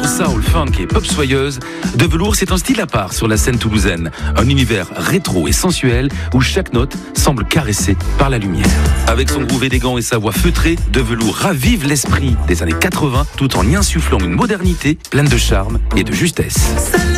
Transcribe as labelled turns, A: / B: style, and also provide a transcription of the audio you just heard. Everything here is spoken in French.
A: Entre soul, funk et pop soyeuse, De Velours, c'est un style à part sur la scène toulousaine. Un univers rétro et sensuel où chaque note semble caressée par la lumière. Avec son groove élégant et sa voix feutrée, De Velours ravive l'esprit des années 80 tout en y insufflant une modernité pleine de charme et de justesse.